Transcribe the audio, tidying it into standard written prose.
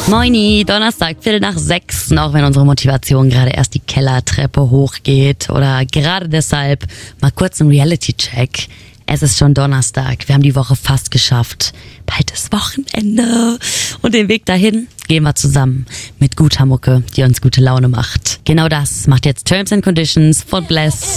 Moini, Donnerstag, 5:45, auch wenn unsere Motivation gerade erst die Kellertreppe hochgeht oder gerade deshalb mal kurz ein Reality-Check. Es ist schon Donnerstag, wir haben die Woche fast geschafft. Bald ist Wochenende und den Weg dahin gehen wir zusammen mit guter Mucke, die uns gute Laune macht. Genau das macht jetzt Terms and Conditions von Bless.